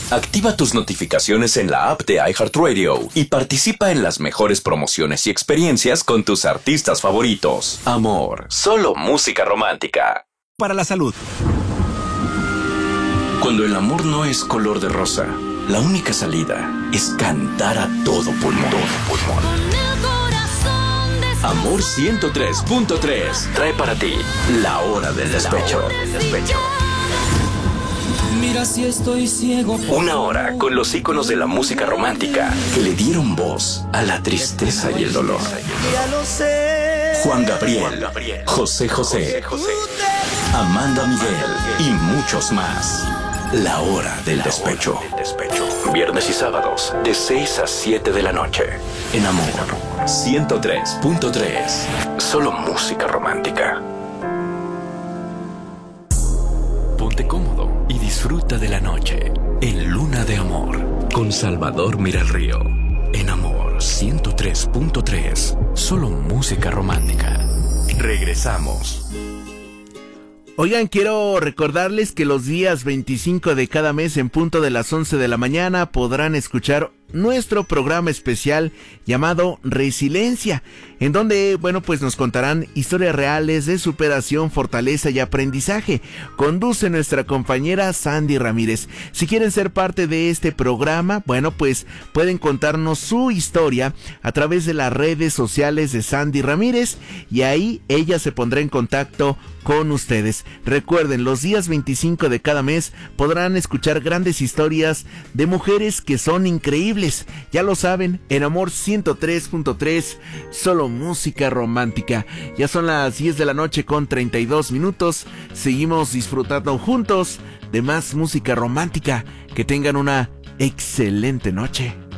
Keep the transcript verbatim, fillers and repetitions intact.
Activa tus notificaciones en la app de iHeartRadio y participa en las mejores promociones y experiencias con tus artistas favoritos. Amor, solo música romántica. Para la salud. Cuando el amor no es color de rosa, la única salida es cantar a todo pulmón. Todo pulmón. Amor ciento tres punto tres trae para ti La Hora del Despecho. Mira si estoy ciego. Una hora con los íconos de la música romántica que le dieron voz a la tristeza y el dolor. Juan Gabriel, José José, Amanda Miguel y muchos más. La Hora del Despecho. Viernes y sábados de seis a siete de la noche. En Amor ciento tres punto tres. Solo música romántica. Ponte cómodo y disfruta de la noche en Luna de Amor con Salvador Miralrío. En Amor ciento tres punto tres. Solo música romántica. Regresamos. Oigan, quiero recordarles que los días veinticinco de cada mes en punto de las once de la mañana podrán escuchar nuestro programa especial llamado Resiliencia, en donde, bueno, pues nos contarán historias reales de superación, fortaleza y aprendizaje. Conduce nuestra compañera Sandy Ramírez. Si quieren ser parte de este programa, bueno, pues pueden contarnos su historia a través de las redes sociales de Sandy Ramírez y ahí ella se pondrá en contacto con ustedes. Recuerden, los días veinticinco de cada mes podrán escuchar grandes historias de mujeres que son increíbles. Ya lo saben, en Amor ciento tres punto tres, solo música romántica. Ya son las diez de la noche con treinta y dos minutos. Seguimos disfrutando juntos de más música romántica. Que tengan una excelente noche.